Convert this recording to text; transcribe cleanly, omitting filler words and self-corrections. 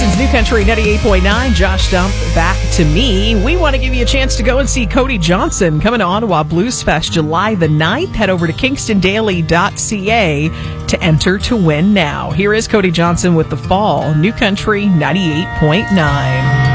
Kingston's New Country 98.9. Josh Dump, Back to Me. We want to give you a chance to go and see Cody Johnson coming to Ottawa Blues Fest July the 9th. Head over to kingstondaily.ca to enter to win now. Here is Cody Johnson with The Fall, New Country 98.9.